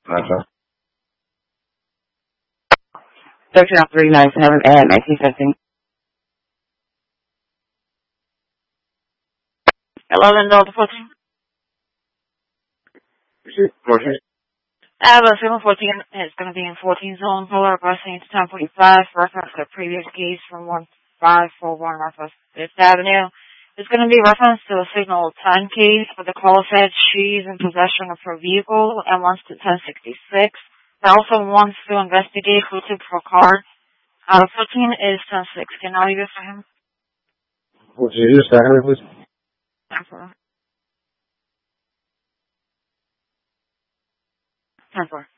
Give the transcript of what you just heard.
Okay. 130397 and 1915. Hello, Delta 14. 14. Signal 14 is going to be in 14 zone, polar crossing to 1045, reference to previous gauge from 1541 Northwest 5th Avenue. It's going to be reference to a signal 10 case, but the call said she's in possession of her vehicle and wants to 1066. It also wants to investigate who took her car. 14 is 106. Can I leave it for him? Would you just second it, please? Time for.